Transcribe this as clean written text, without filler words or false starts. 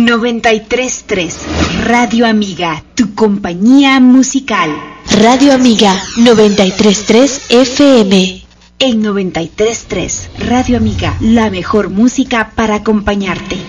93.3 Radio Amiga, tu compañía musical. Radio Amiga 93.3 FM. En 93.3 Radio Amiga, la mejor música para acompañarte.